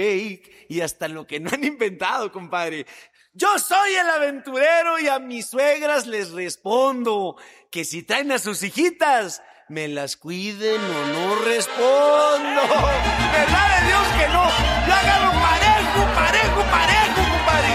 y hasta lo que no han inventado, compadre. Yo soy el aventurero y a mis suegras les respondo que si traen a sus hijitas, me las cuiden o no respondo.